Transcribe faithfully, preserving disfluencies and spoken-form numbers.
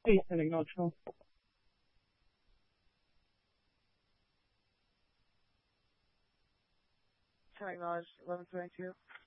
Hey, and acknowledge call. Ten acknowledged, eleven twenty-two.